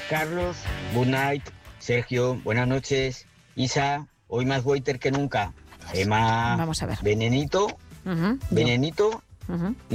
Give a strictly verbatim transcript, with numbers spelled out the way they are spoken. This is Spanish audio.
Carlos, good night. Sergio, buenas noches. Isa, hoy más waiter que nunca. Emma, Vamos a ver. venenito, Uh-huh, yo. venenito. Uh-huh.